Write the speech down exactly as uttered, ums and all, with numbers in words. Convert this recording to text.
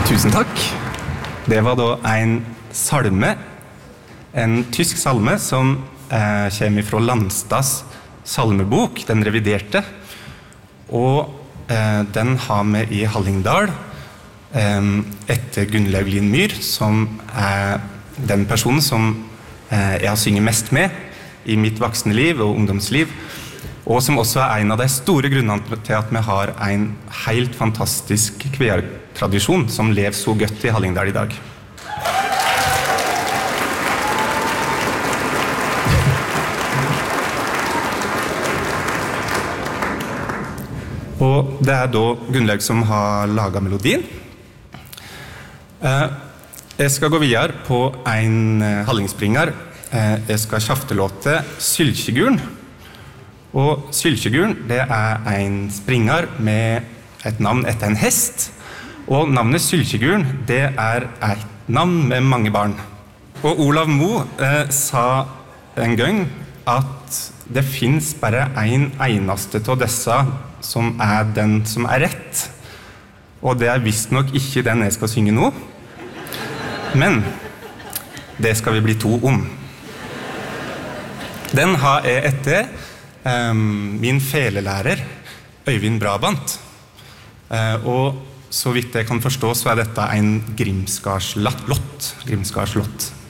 Tusen takk. Det var da en salme, en tysk salme som eh, kommer fra Landstads salmebok, den reviderte. Og eh, den har vi i Hallingdal eh, etter Gunnlaug Lien Myhr, som er den personen som eh, jeg har synget mest med i mitt voksne liv og ungdomsliv, og som også er en av de store grunnene til at vi har en helt fantastisk kveartradisjon som lever så godt i Hallingdal i dag. Og det er da Gunnlaug som har laget melodien. Jeg skal gå videre på en hallingspringer. Jeg skal kjaftelåte Sylkjegurn. Og Sylkjegurn, det er en springer med et navn etter en hest. Og navnet Sylkjegurn, det er et navn med mange barn. Og Olav Moe eh, sa en gang at det finnes bare en eneste av disse som er den som er rett. Og det er visst nok ikke den jeg skal synge nå. Men det skal vi bli to om. Den har jeg etter um, min felelærer, Øyvind Brabant. Uh, og så vidt jeg kan forstå, så er dette en Grimskardslott. Grimskardslott.